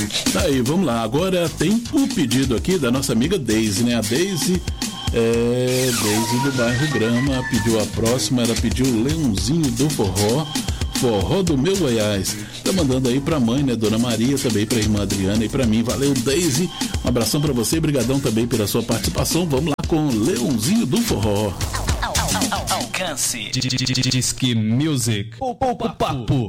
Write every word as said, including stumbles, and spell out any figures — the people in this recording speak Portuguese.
Tá aí, vamos lá. Agora tem o pedido aqui da nossa amiga Deise, né? A Deise, é, Deise do bairro Grama, pediu a próxima, ela pediu o Leãozinho do Forró, Forró do Meu Goiás. Tá mandando aí pra mãe, né? Dona Maria, também pra irmã Adriana e pra mim. Valeu, Deise. Um abração pra você, brigadão também pela sua participação. Vamos lá com o Leãozinho do Forró. Alcance Disque Music. O papo